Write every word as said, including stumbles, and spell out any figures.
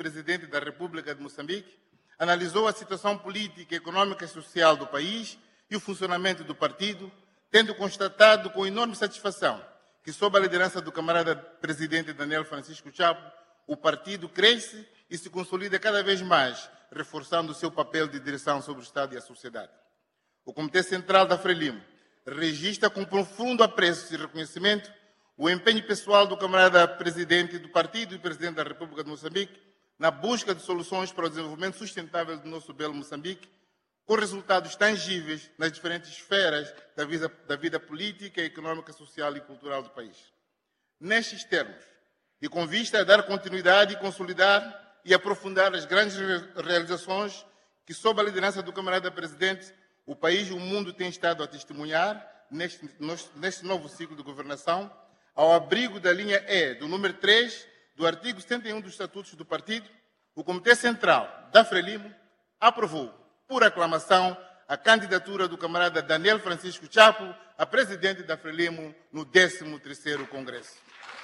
Presidente da República de Moçambique, analisou a situação política, econômica e social do país e o funcionamento do partido, tendo constatado com enorme satisfação que, sob a liderança do camarada Presidente Daniel Francisco Chapo, o partido cresce e se consolida cada vez mais, reforçando o seu papel de direção sobre o Estado e a sociedade. O Comitê Central da Frelimo registra com profundo apreço e reconhecimento o empenho pessoal do camarada Presidente do partido e Presidente da República de Moçambique na busca de soluções para o desenvolvimento sustentável do nosso belo Moçambique, com resultados tangíveis nas diferentes esferas da vida, da vida política, econômica, social e cultural do país. Nestes termos, e com vista a dar continuidade e consolidar e aprofundar as grandes realizações que, sob a liderança do camarada Presidente, o país e o mundo têm estado a testemunhar neste, neste novo ciclo de governação, ao abrigo da linha E, do número três, do artigo setenta e um dos Estatutos do Partido, o Comitê Central da Frelimo aprovou, por aclamação, a candidatura do camarada Daniel Francisco Chapo a Presidente da Frelimo no décimo terceiro Congresso.